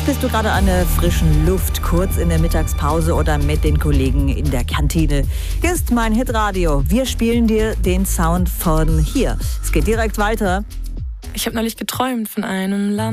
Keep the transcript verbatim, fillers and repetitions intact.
Vielleicht bist du gerade an der frischen Luft, kurz in der Mittagspause oder mit den Kollegen in der Kantine. Hier ist mein Hitradio. Wir spielen dir den Sound von hier. Es geht direkt weiter. Ich habe neulich geträumt von einem Land.